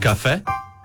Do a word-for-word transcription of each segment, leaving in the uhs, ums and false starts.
Kafe?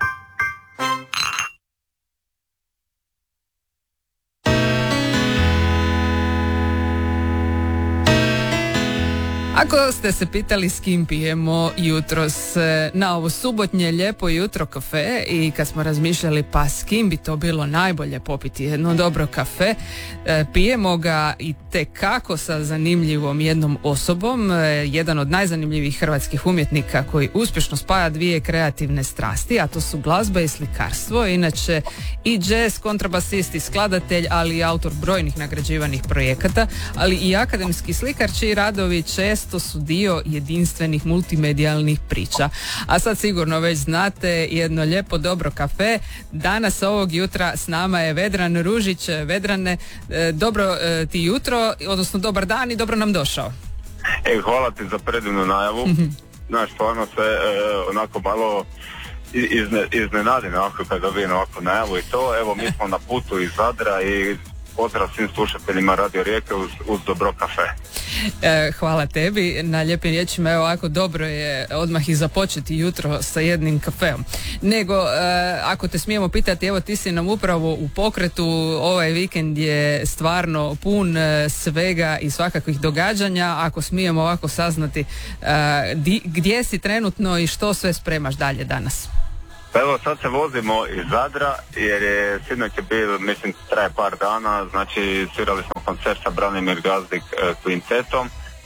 Ako ste se pitali s kim pijemo jutros na ovo subotnje lijepo jutro kafe i kad smo razmišljali pa s kim bi to bilo najbolje popiti jedno dobro kafe, pijemo ga i tekako sa zanimljivom jednom osobom, jedan od najzanimljivijih hrvatskih umjetnika koji uspješno spaja dvije kreativne strasti, a to su glazba i slikarstvo, inače i jazz, kontrabasist i skladatelj, ali i autor brojnih nagrađivanih projekata, ali i akademski slikar čiji radovi često su dio jedinstvenih multimedijalnih priča. A sad sigurno već znate jedno lijepo dobro kafe. Danas ovog jutra s nama je Vedran Ružić. Vedrane, dobro ti jutro, odnosno dobar dan i dobro nam došao. E, hvala ti za predivnu najavu. Znaš, stvarno se e, onako malo izne, iznenadim ovako kad dobijem ovako najavu i to. Evo, mi smo na putu iz Zadra i pozdrav svim slušateljima Radio Rijeke uz, uz dobro kafe. E, hvala tebi na lijepim riječima. Evo, ovako dobro je odmah i započeti jutro sa jednim kafeom. Nego, e, ako te smijemo pitati, evo ti si nam upravo u pokretu, ovaj vikend je stvarno pun e, svega i svakakvih događanja. Ako smijemo ovako saznati e, di, gdje si trenutno i što sve spremaš dalje danas? Pa evo, sad se vozimo iz Zadra jer je sinoć je bil, mislim, traje par dana, znači svirali smo koncert sa Branimir Gazdik e, kvintetom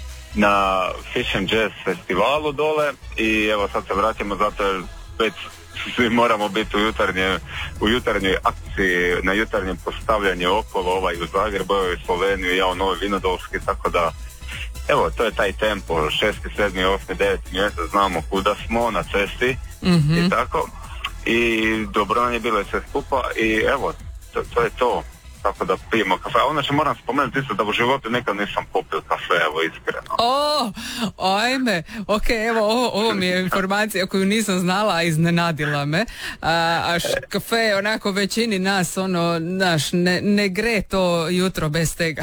na Fish and Jazz festivalu dole i evo sad se vratimo zato jer već svi moramo biti u jutarnje, u jutarnjoj akciji, na jutarnjem postavljanju okolo, ovaj u Zagrebu, ovaj u Sloveniju, ja u Novoj Vinodolski, tako da evo, to je taj tempo, šesti, sedmi, osmi, deveti mjesec, znamo kuda smo, na cesti mm-hmm. i tako. I dobro nam je bilo sve skupa i evo, to, to je to, tako da pijemo kafe. A inače moram spomenuti isto da u životu nikad nisam popio kafe, evo iskreno. O, ajme, ok, evo ovo, ovo mi je informacija koju nisam znala, a iznenadila me. A, a š, kafe je onako većini nas, ono, naš, ne, ne gre to jutro bez tega.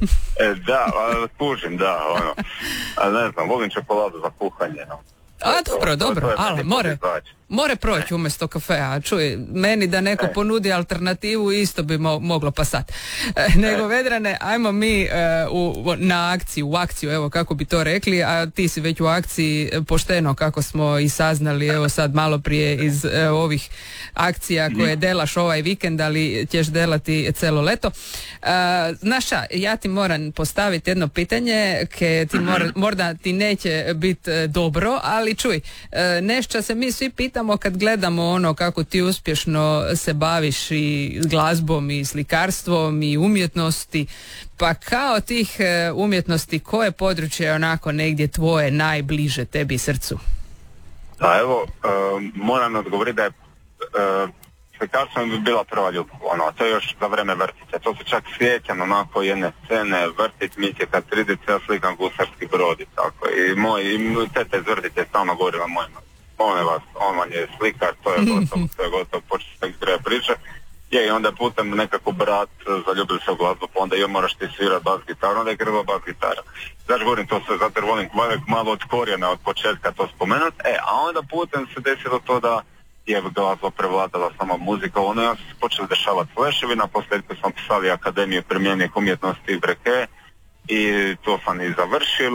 e, da, kužim, da, ono, a ne znam, volim čokoladu za kuhanje, no. A dobro, to, dobro, to ali more, more proći umjesto kafea, čuj, meni da neko ponudi alternativu isto bi mo- moglo pasati. E, nego Vedrane, ajmo mi e, u, na akciju, u akciju, evo kako bi to rekli, a ti si već u akciji pošteno kako smo i saznali, evo sad malo prije iz e, ovih akcija koje delaš ovaj vikend, ali ćeš delati celo leto. E, znaša, ja ti moram postaviti jedno pitanje, ke ti mora, možda ti neće biti dobro, ali čuj, nešto se mi svi pitamo kad gledamo ono kako ti uspješno se baviš i glazbom i slikarstvom i umjetnosti, pa kao tih umjetnosti koje područje je onako negdje tvoje najbliže tebi srcu? Da, evo, uh, moram odgovoriti da je uh, slikarstvo mi bila prva ljubav, ono, to je još za vreme vrtice, to se čak sjećam onako jedne scene, vrtić mi će kad tridice, ja slikam Gusarski brod i tako, i moj, i tete iz vrtice stalno govorila mojima, molim vas, on vam je slikar, to je gotovo, to je gotovo, početi iz greja priče, je i onda putem nekako brat zaljubili se u glazbu, pa onda joj moraš ti svirat bas gitaru, onda je grila bas gitara. Znači govorim to sve, zato jer volim malo od korijena, od početka to spomenut, e, a onda putem se desilo to da je glazba prevladala sama muzika, ono ja sam se počeli dešavati fleševi, na posljedku sam pisali Akademiju primjenih umjetnosti Breke i to sam i završil,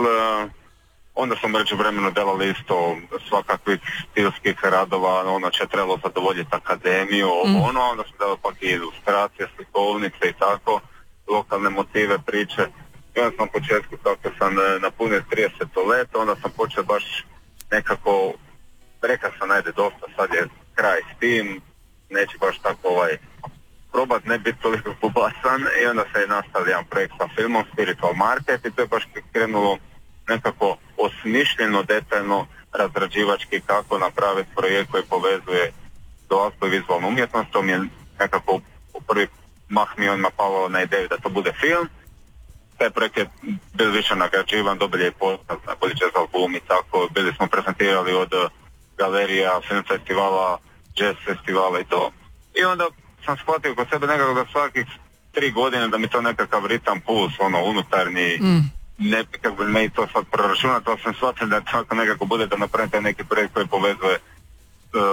onda sam reći vremeno delali isto svakakvih stilskih radova, ono će trebalo zadovoljiti Akademiju, mm. ono, onda sam delali pak i ilustracije, slikovnice i tako, lokalne motive, priče. I onda sam na početku, kako sam napunio trideset leta, onda sam počeo baš nekako, rekao sam, najde dosta, sad je kraj s tim, neće baš tako ovaj, probat ne biti toliko pobasan i onda se je nastavio jedan projekt sa filmom Spiritual Market i to je baš krenulo nekako osmišljeno, detaljno, razrađivački kako napraviti projekt koji povezuje glazbu i vizualnu umjetnost. To mi je nekako u prvi mah mi on napalo na ideju da to bude film. Taj projekt je bil više nagrađivan, dobili je poznat na bolji jazz album i tako. Bili smo prezentirali od galerija, film festivala, jazz festivala i to. I onda sam shvatio kod sebe nekako da svakih tri godine da mi to nekakav ritam puls, ono, unutarnji, mm. ne, kako bi me i to sad proračunati, ali sam shvatio da tako nekako bude da napravim taj neki projekt koji povezuje uh,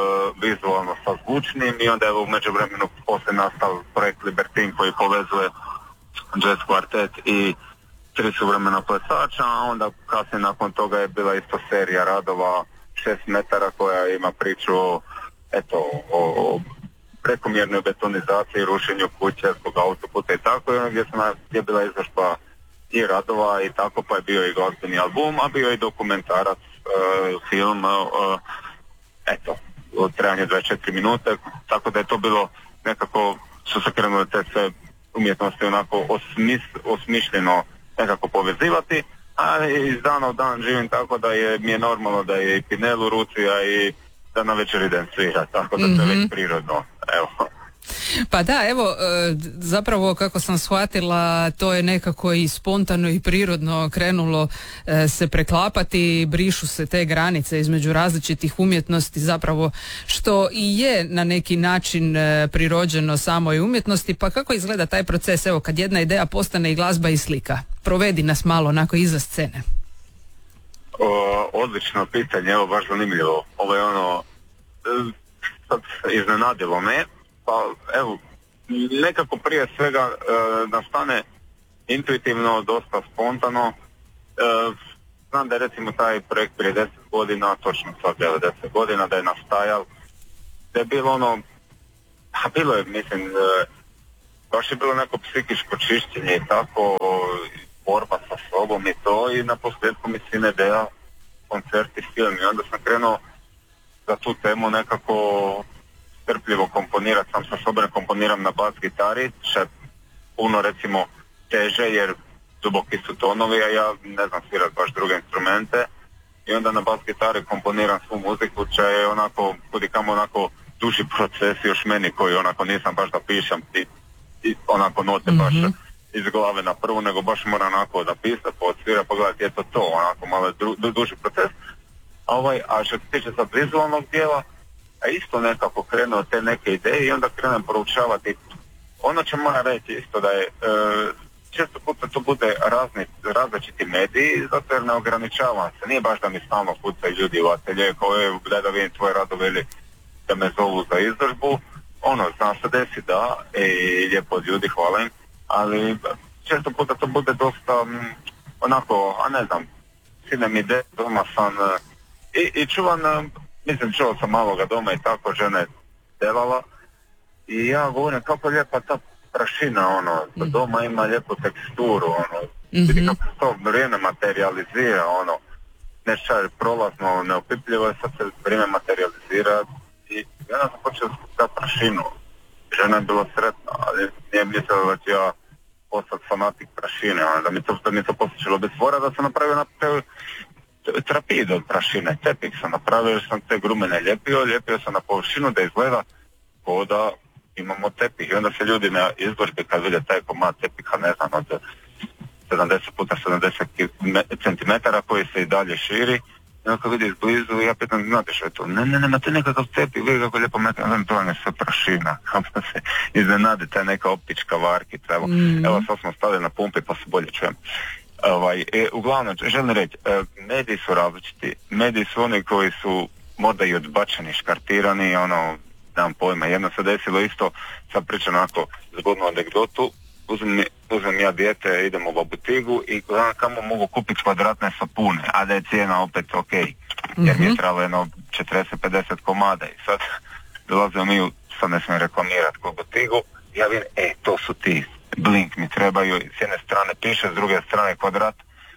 vizualno sa zvučnim i onda je u međuvremenu poslije nastao projekt Libertin koji povezuje jazz kvartet i tri suvremena plesača, a onda kasnije nakon toga je bila isto serija radova šest metara koja ima priču o, eto, o prekomjernoj betonizaciji, rušenju kuće zbog autoputa i tako, i gdje, sam, gdje je bila izložba i radova i tako, pa je bio i glazbeni album, a bio i dokumentarac, uh, film, uh, eto, u trajanju dvadeset četiri minute, tako da je to bilo nekako, su se krenule te sve umjetnosti onako osmis, osmišljeno nekako povezivati, a iz dana u dan živim tako da je, mi je normalno da je i Pinel u ruci, a i da na večer idem svira, tako da mm-hmm. to je već prirodno, evo. Pa da, evo, zapravo kako sam shvatila, to je nekako i spontano i prirodno krenulo se preklapati, brišu se te granice između različitih umjetnosti, zapravo što i je na neki način prirođeno samoj umjetnosti. Pa kako izgleda taj proces, evo, kad jedna ideja postane i glazba i slika? Provedi nas malo onako iza scene. O, odlično pitanje, evo, baš zanimljivo. Ovo je ono, sad iznenadilo me. Pa evo, nekako prije svega e, nastane intuitivno, dosta spontano. E, znam da je recimo taj projekt prije deset godina, točno sad devedeset godina, da je nastajal, da je bilo ono, a bilo je, mislim, e, baš je bilo neko psihičko čišćenje i tako, borba sa sobom i to, i na posljedku mi sin ideja, koncert i film, i onda sam krenuo za tu temu nekako strpljivo komponirati, sam sa sobom komponiram na bas gitari, še puno recimo teže jer duboki su tonovi, a ja ne znam svirati baš druge instrumente, i onda na bas gitari komponiram svu muziku, će je onako, kudikamo onako duži proces još meni koji onako nisam baš da pišem i, i onako note mm-hmm. baš iz glave na prvu, nego baš moram onako da pisati, podsvirati, pogledati je to to, onako malo du, du, duži proces. A, ovaj, a što se tiče sad vizualnog dijela, a isto nekako krenuo te neke ideje i onda krenem proučavati. Ono će moram reći isto da je e, često puta to bude razni, različiti mediji, zato jer ne ograničavam se. Nije baš da mi stalno pucaju ljudi u atelje koje gledaju da vidim tvoje radove ili da me zovu za izložbu. Ono, zna se desi da, i lijepo od ljudi, hvala im, ali često puta to bude dosta m, onako, a ne znam, sinem ide, doma sam i, i čuvan. Mislim, čuo sam maloga doma i tako, žena je delala i ja govorim kako lijepa ta prašina, ono, mm-hmm. doma ima lijepu teksturu, ono, mm-hmm. vidi kako se to vrijeme materializira, ono, nešto je prolazno, neopipljivo, sad se vrijeme materializira i ja sam počeo ta prašinu. Žena je bila sretna, ali nije mislila da ću ja postati fanatik prašine, ono, da mi to, da mi to posjećilo bez tvora, da sam napravio na te trapid od prašine, tepik sam napravio, jer sam te grumene ljepio, ljepio sam na površinu da izgleda kao da imamo tepih. I onda se ljudi na izložbi kad vide taj komad tepika, ne znam, od sedamdeset puta sedamdeset centimetara koji se i dalje širi, i onda kad vidi izblizu, ja pitam, znate što je to? Ne, ne, nema, to je nekakav tepih, vidi kako lijepo metam, znam, to vam je sve prašina, kako se iznenadi, ta neka optička varkica, evo, mm. evo sad smo stali na pumpi pa se bolje čujem. Ovaj, e, uglavnom, želim reći, e, mediji su različiti, mediji su oni koji su možda i odbačeni, škartirani, ono, nemam pojma, jedno se desilo isto, sad pričam onako zgodnu anegdotu, uzmem, uzmem ja dijete, idemo u butigu i gledam kamo mogu kupiti kvadratne sapune, a da je cijena opet ok, jer mm-hmm. mi je trebalo jedno četrdeset do pedeset komada i sad dolazimo mi, u, sad ne smijem reklamirati kod butigu, ja vidim, e, to su ti, Blink mi trebaju, s jedne strane piše, s druge strane kvadrat,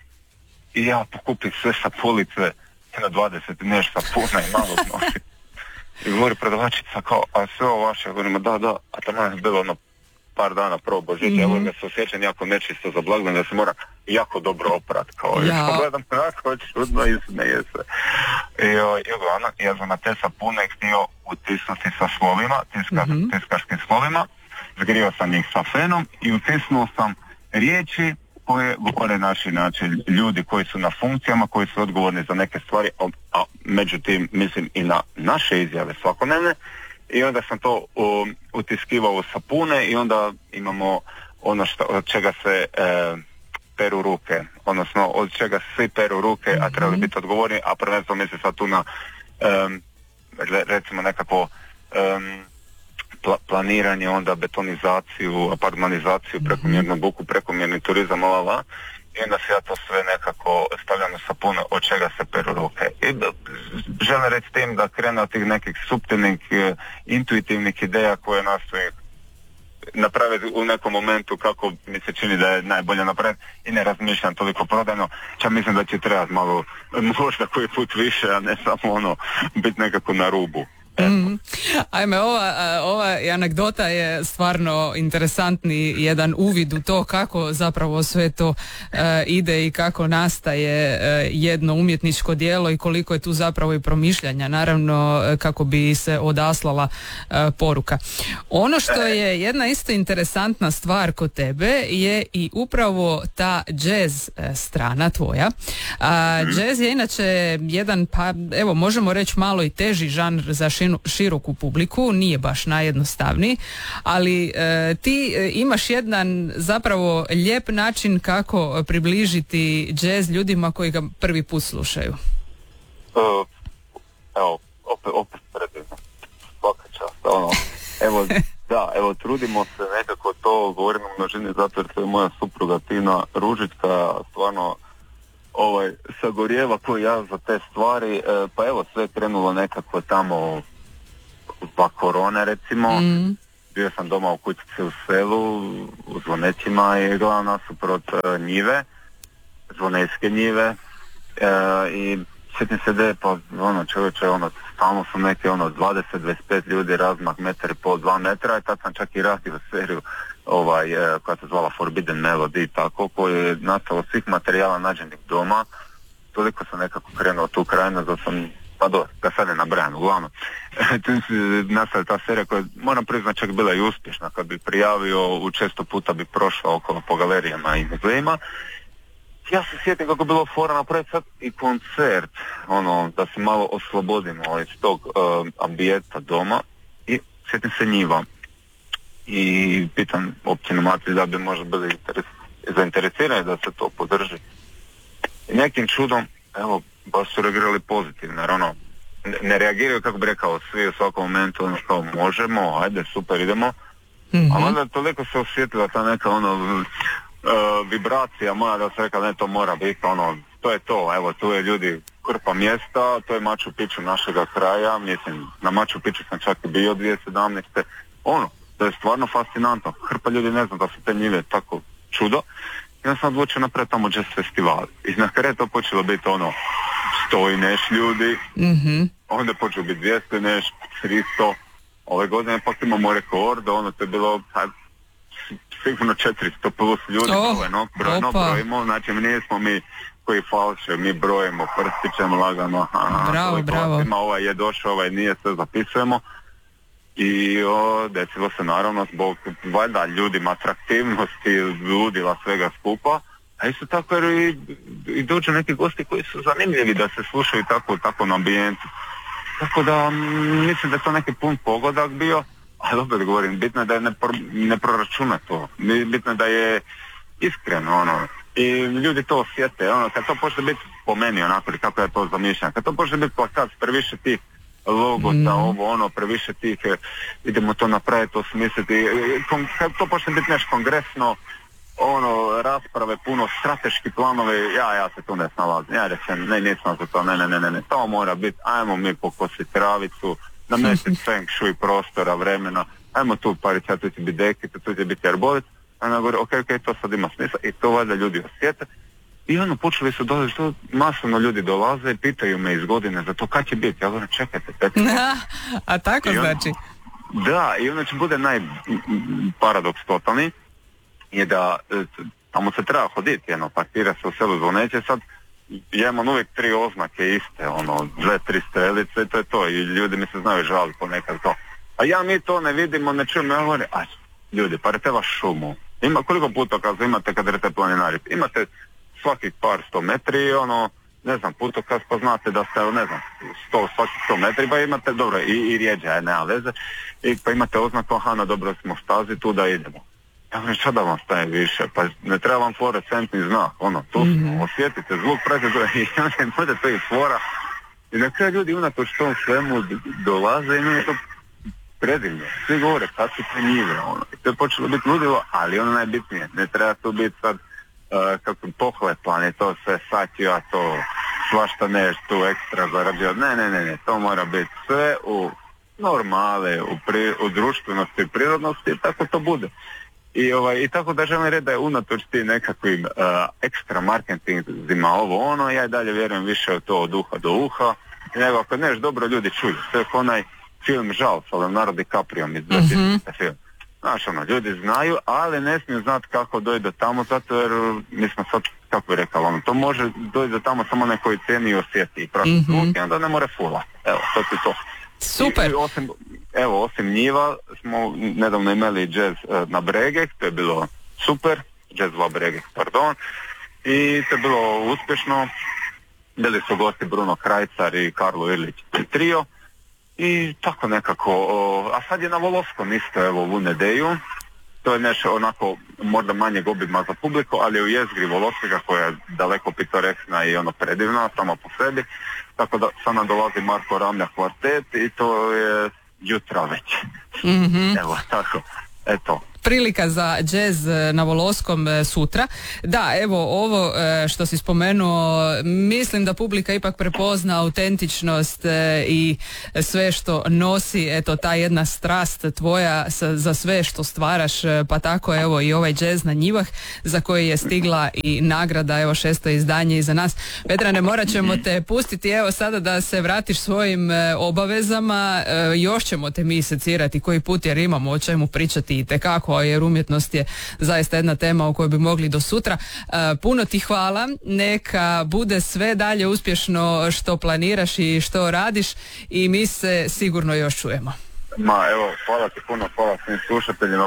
i ja pokupim sve sapunice, jedno dvadeset neš sapuna i malo nosim. I govori prodavačica kao, a sve ovo vaše, ja govorim, da, da, a tamo je bilo ono par dana prvo Božića, mm-hmm. evo ga se osjećam jako nečisto za blagdan, da se mora jako dobro oprat, kao, ja pogledam onako čudno i smeje se. I, i uglavnom, ja sam na te sapune htio utisnuti sa slovima, tiska, mm-hmm. tiskarskim slovima, zgrio sam ih sa fenom i utisnuo sam riječi koje govore naši način, ljudi koji su na funkcijama, koji su odgovorni za neke stvari, a, a međutim mislim i na naše izjave svakodnevne, i onda sam to um, utiskivao u sapune i onda imamo ono što, od čega se e, peru ruke, odnosno od čega se svi peru ruke, mm-hmm. a trebali biti odgovorni, a prvenstveno mislim sad tu na um, recimo nekako um, pla- planiranje, onda betonizaciju, apartmanizaciju, prekomjernu buku, prekomjerni turizam, ova, ova. I onda se ja to sve nekako stavljam sa puno od čega se peru ruke. I želim reći tim da krene od tih nekih suptilnih, intuitivnih ideja koje nastoji napraviti u nekom momentu kako mi se čini da je najbolje napraviti i ne razmišljam toliko prodajno. Čak mislim da će trebati malo, možda koji put više, a ne samo ono, biti nekako na rubu. Mm. Ajme, ova, ova anegdota je stvarno interesantni jedan uvid u to kako zapravo sve to uh, ide i kako nastaje uh, jedno umjetničko djelo i koliko je tu zapravo i promišljanja, naravno kako bi se odaslala uh, poruka. Ono što je jedna isto interesantna stvar kod tebe je i upravo ta jazz uh, strana tvoja. Uh, jazz je inače jedan, pa evo možemo reći malo i teži žanr za šinu široku publiku, nije baš najjednostavniji, ali e, ti e, imaš jedan zapravo lijep način kako približiti jazz ljudima koji ga prvi put slušaju. Uh, evo, opet, opet predivno. Svaka čast, ono, evo, da, evo, trudimo se nekako to, govorim o množini zato jer to je moja supruga Tina Ružička, stvarno ovaj, sagorijeva koji ja za te stvari, e, pa evo, sve je krenulo nekako tamo zbog korone recimo, mm. bio sam doma u kućici u selu, u Zvonećima i gledam nasuprot uh, njive, zvonejske njive uh, i sjetim se da je pa ono čovječe, ono, stalno su neke ono dvadeset do dvadeset pet ljudi, razmak metar i pol, dva metra i tad sam čak i radio seriju ovaj, uh, koja se zvala Forbidden Melody, tako, koju je nastalo svih materijala nađenih doma, toliko sam nekako krenuo tu krajinu da sam pa do, da sad ne nabrajam, uglavnom. Tu nastala ta serija koja, moram priznati, čak bila i uspješna. Kad bi prijavio, u često puta bi prošao okolo po galerijama i muzejima. Ja se sjetim kako je bilo fora napraviti sad i koncert, ono, da se malo oslobodimo iz tog uh, ambijeta doma i sjetim se njiva. I pitam općinu Matri da bi možda bili interes, zainteresirani da se to podrži. I nekim čudom, evo, baš su reagirali pozitivno, jer ono, ne, ne reagiraju, kako bi rekao, svi u svakom momentu, ono što možemo, ajde, super, idemo, mm-hmm. a onda toliko se osjetila ta neka, ono, uh, vibracija moja da se rekao, ne, to mora biti, ono, to je to, evo, tu je ljudi, krpa mjesta, to je Machu Picchu našega kraja, mislim, na Machu Picchu sam čak i bio dvije tisuće sedamnaeste. Ono, to je stvarno fascinantno, hrpa ljudi ne zna da su te njive tako čudo. I onda sam odlučio napraviti tamo jazz festival. I na kraju to počelo biti ono sto i neš ljudi, mm-hmm. onda je počelo biti dvjesto i neš, tristo. Ove godine pak imamo rekord, ono to je bilo pa, sigurno četiristo plus ljudi, oh, brojno, brojno brojimo, znači mi nismo mi koji falše, mi brojimo, prstićemo lagano, aha, bravo, bravo. Ima, ovaj je došao, ovaj nije, sve zapisujemo. I o, desilo se naravno zbog valjda ljudima atraktivnosti, ludila svega skupa, a isto tako jer i, i dođu neki gosti koji su zanimljivi da se slušaju tako, tako na ambijentu. Tako da m, mislim da je to neki pun pogodak bio, ali opet govorim, bitno je da je ne, pro, ne proračuna to, bitno je da je iskreno, ono, i ljudi to osjete, ono, kad to počne biti po meni onako, kako ja to zamišljam, kad to počne biti plakat previše tih logo, mm. da ovo ono, previše tih, idemo to napraviti, osmisliti, kon, kad to počne biti nešto kongresno, ono, rasprave, puno strateški planovi, ja, ja se tu ne snalazim, ja rečem, ne, nisam za to, ne, ne, ne, ne, ne, to mora biti, ajmo mi pokositi travicu, namestiti feng shui prostora, vremena, ajmo tu parića, tu će biti dekita, tu će biti arbolit, a ona govori, ok, ok, to sad ima smisla, i to valjda ljudi osjete. I ono, počeli su dolaziti, to masovno ljudi dolaze i pitaju me iz godine za to kad će biti. Ja govorim, čekajte, čekajte. A tako on, znači? Da, i ono će bude najparadoks totalni, je da tamo se treba hoditi, jedno, parkira se u selu Zvoneće, sad ja imam uvijek tri oznake iste, ono, dve, tri strelice i to je to, i ljudi mi se znaju žaliti ponekad to. A ja mi to ne vidimo, ne čujemo, ja govorim, aj, ljudi, parite vas šumu. Ima, koliko putokaza imate kad idete planinari? Imate svakih par sto metri, ono, ne znam, putokaz, pa znate da ste, ne znam, sto, svaki sto metri, pa imate, dobro, i, i rijeđa, nema veze, i pa imate oznaku, aha, na dobro smo stazi, tu da idemo. Ja govorim, šta da vam staje više, pa ne treba vam fluorescentni znak, ono, tu smo, mm-hmm. osjetite zvuk, pratite, i onda bude to i fora, i na kraju ljudi unatoč tom svemu dolaze i meni je to predivno. Svi govore kad su prenjive, ono. I to je počelo biti ludilo, ali ono najbitnije. Ne treba tu biti sad uh, kako pohlepan i to sve satio, a to svašta nešto tu ekstra zaradio. Ne, ne, ne, ne, to mora biti sve u normale, u, pri, u društvenosti i prirodnosti, tako to bude. I, ovaj, i tako da želim reći da je unatoč ti nekakvim uh, ekstra marketingzima ovo ono, ja i dalje vjerujem više u to od uha do uha, nego ako neš dobro ljudi čuju. To je onaj film Žal sa Leonardo DiCapriom iz dvije tisućite. film. Znaš, ono, ljudi znaju, ali ne smiju znati kako doći do tamo, zato jer mi smo sad, kako bi rekao, ono, to može doći do tamo samo nekoj ceni i osjeti i pravi mm-hmm. i onda ne more fula. Evo, to ti to. Super. I, osim, evo, osim njiva smo nedavno imali jazz uh, na Bregek, to je bilo super, jazz va Bregek, pardon, i to je bilo uspješno. Bili su gosti Bruno Krajcar i Karlo Irlić trio i tako nekako, o, a sad je na Volovskom isto, evo, u Nedeju, to je nešto onako možda manjeg obima za publiku, ali u jezgri Volovskega koja je daleko pitoresna i ono predivna sama po sebi, tako da sad nam dolazi Marko Ramlja kvartet i to je jutra već. Mm-hmm. Evo, tako, eto. Prilika za džez na Voloskom sutra. Da, evo ovo što si spomenuo, mislim da publika ipak prepozna autentičnost i sve što nosi, eto ta jedna strast tvoja za sve što stvaraš, pa tako evo i ovaj džez na njivah za koji je stigla i nagrada, evo šesto izdanje iza nas. Vedrane, morat ćemo te pustiti evo sada da se vratiš svojim obavezama, još ćemo te mi secirati koji put jer imamo o čemu pričati i tekako, jer umjetnost je zaista jedna tema o kojoj bi mogli do sutra. Puno ti hvala, neka bude sve dalje uspješno što planiraš i što radiš i mi se sigurno još čujemo. Ma evo, hvala ti puno, hvala svim slušateljima,